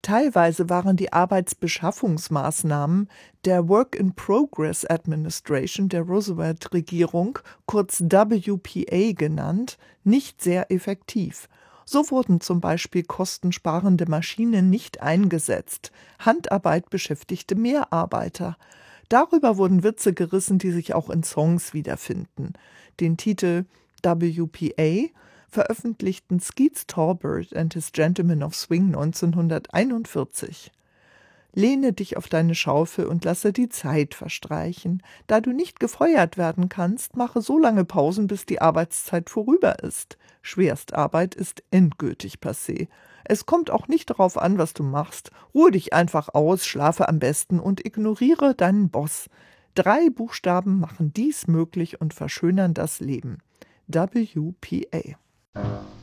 Teilweise waren die Arbeitsbeschaffungsmaßnahmen der Work-in-Progress Administration der Roosevelt-Regierung, kurz WPA genannt, nicht sehr effektiv. So wurden zum Beispiel kostensparende Maschinen nicht eingesetzt. Handarbeit beschäftigte mehr Arbeiter. Darüber wurden Witze gerissen, die sich auch in Songs wiederfinden. Den Titel WPA veröffentlichten Skeets Tolbert and his Gentlemen of Swing 1941. Lehne dich auf deine Schaufel und lasse die Zeit verstreichen. Da du nicht gefeuert werden kannst, mache so lange Pausen, bis die Arbeitszeit vorüber ist. Schwerstarbeit ist endgültig passé. Es kommt auch nicht darauf an, was du machst. Ruhe dich einfach aus, schlafe am besten und ignoriere deinen Boss. 3 Buchstaben machen dies möglich und verschönern das Leben. WPA.